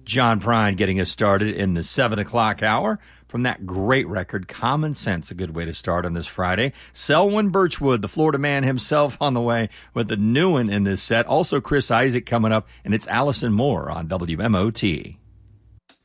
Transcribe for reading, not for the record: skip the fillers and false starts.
John Prine getting us started in the 7 o'clock hour from that great record, Common Sense, a good way to start on this Friday. Selwyn Birchwood, the Florida man himself, on the way with a new one in this set. Also Chris Isaak coming up, and it's Allison Moore on WMOT.